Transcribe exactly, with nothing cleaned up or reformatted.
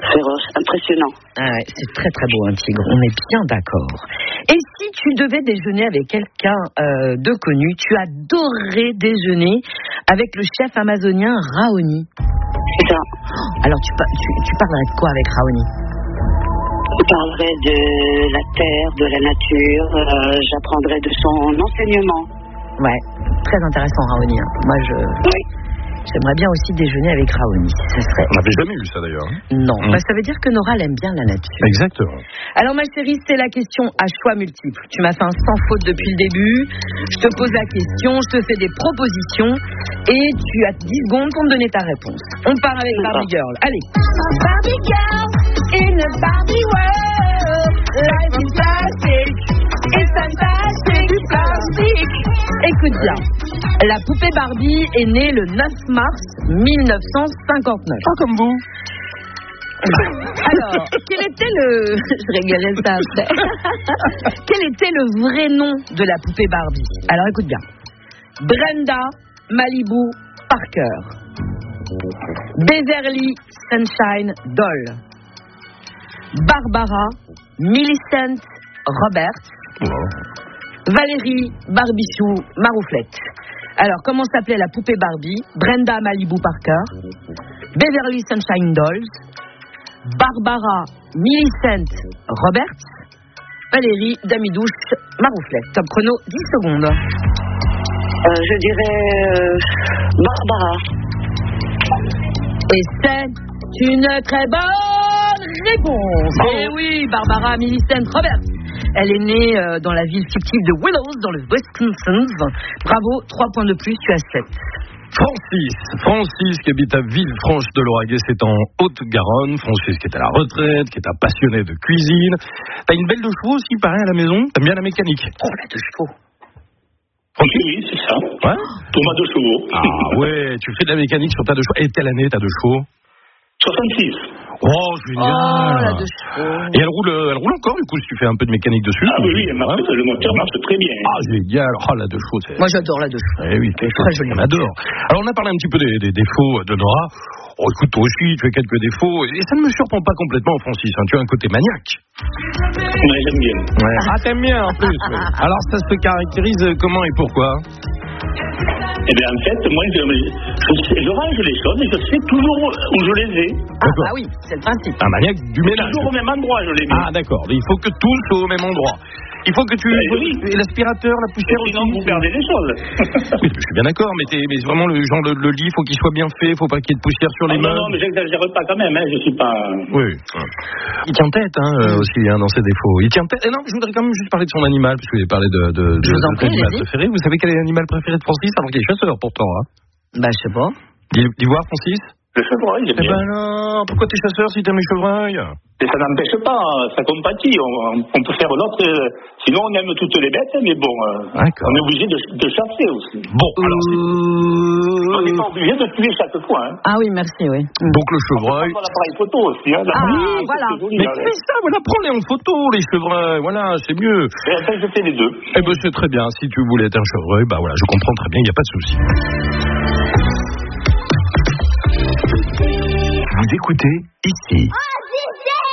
féroce, impressionnant. Ah ouais, c'est très très beau un tigre, on est bien d'accord. Et si tu devais déjeuner avec quelqu'un euh, de connu, tu adorerais déjeuner avec le chef amazonien Raoni. C'est ça. Alors tu, tu, tu parlerais de quoi avec Raoni? Je parlerai de la terre, de la nature, euh, j'apprendrai de son enseignement. Ouais, très intéressant Raoni. Hein. Moi je... Oui. J'aimerais bien aussi déjeuner avec Raoni. Ça serait... On n'avait jamais eu ça d'ailleurs. Non, mmh. bah, ça veut dire que Nora elle aime bien la nature. Exactement. Alors ma chérie, c'est la question à choix multiples. Tu m'as fait un sans faute depuis le début. Je te pose la question, je te fais des propositions et tu as dix secondes pour me donner ta réponse. On part avec Barbie Girl. Allez. Barbie Girl in a Barbie world. Life is plastic. It's fantastic. Plastic. Écoute bien. La poupée Barbie est née le neuf mars mille neuf cent cinquante-neuf. Pas comme vous. Alors, quel était le... Je régalais ça après. Quel était le vrai nom de la poupée Barbie? Alors, écoute bien. Brenda Malibu Parker. Beverly Sunshine Doll. Barbara Millicent Roberts. Wow. Valérie Barbichou Marouflette. Alors, comment s'appelait la poupée Barbie? Brenda Malibu Parker, Beverly Sunshine Dolls, Barbara Millicent Roberts, Valérie Damidouche Marouflette. Top chrono, dix secondes. Euh, je dirais euh, Barbara. Et c'est une très bonne réponse. Eh oui, Barbara Millicent Roberts. Elle est née euh, dans la ville fictive de Willows, dans le Wisconsin. Bravo, trois points de plus, tu as sept. Francis, Francis qui habite à Villefranche de Lauragais, c'est en Haute-Garonne. Francis qui est à la retraite, qui est un passionné de cuisine. T'as une belle de chevaux aussi, pareil, à la maison. T'aimes bien la mécanique? Oh, la de chevaux. Francis, oui, c'est ça. Ouais. Thomas de chevaux. Ah ouais, tu fais de la mécanique sur ta de chevaux. Et quelle année t'as de chevaux? soixante-six. Oh, génial. Oh, la de chevaux. Et elle roule, elle roule encore, du coup, si tu fais un peu de mécanique dessus. Ah oui, oui, elle marche, le moteur marche très bien. Ah, génial. Oh, la de chevaux, c'est... Moi, j'adore la de chevaux. Eh oui, c'est très joli. On adore. Alors, on a parlé un petit peu des, des défauts de Nora. Oh, écoute, toi aussi, tu as quelques défauts. Et ça ne me surprend pas complètement, Francis. Hein. Tu as un côté maniaque. Oui, j'aime bien. Ouais. Ah, t'aimes bien, en plus. Oui. Alors, ça se caractérise comment et pourquoi? Eh bien, en fait, moi, je, je, je range les choses et je sais toujours où je les ai. Ah, bah oui, c'est le principe. Un maniaque du ménage. Toujours au même endroit, je les mets. Ah, d'accord. Il faut que tout soit au même endroit. Il faut que tu... Eh oui. L'aspirateur, la poussière... Sinon, vous perdez les choses. Oui, je suis bien d'accord, mais, t'es, mais vraiment, le genre, le, le lit, il faut qu'il soit bien fait, il faut pas qu'il y ait de poussière sur les Ah, meubles. non, non, mais j'exagère pas quand même, hein, je suis pas... Oui. Il tient tête, hein, euh, aussi, hein, dans ses défauts. Il tient tête. Et non, je voudrais quand même juste parler de son animal, parce que vous avez parlé de, de, de, Je vous en de prie, ton animal vas-y. préféré. Vous savez quel est l'animal préféré de Francis, alors qu'il est chasseur, pourtant, hein? Bah, je sais pas. Dis, dis voir, Francis. Le chevreuil, j'aime Eh bien. ben non, pourquoi t'es chasseur si t'aimes les chevreuils? Et ça n'empêche pas, ça compatit. On, on peut faire l'autre. euh, Sinon, on aime toutes les bêtes, mais bon, euh, D'accord. on est obligé de, de chasser aussi. Bon, alors, c'est... On n'est pas obligé de tuer chaque fois. Hein. Ah oui, merci, oui. donc le chevreuil... On prend l'appareil photo aussi. Hein, Ah, l'appareil, voilà. c'est joli, Mais hein. fais ça, voilà, prends-les en photo, les chevreuils, voilà, c'est mieux. Et après, je fais les deux. Eh ben c'est très bien, si tu voulais être un chevreuil, bah voilà, je comprends très bien, il n'y a pas de souci. Vous écoutez ici.